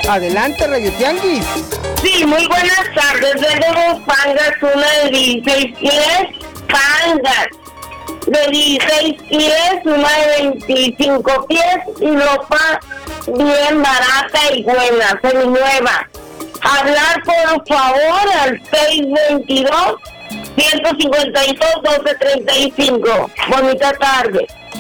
Adelante, Radio Tianguis. Sí, muy buenas tardes. Vendemos pangas, una de 16 pies, pangas de 16 pies, una de 25 pies y ropa bien barata y buena, seminueva. Hablar por favor al 622-152-1235. Bonita tarde.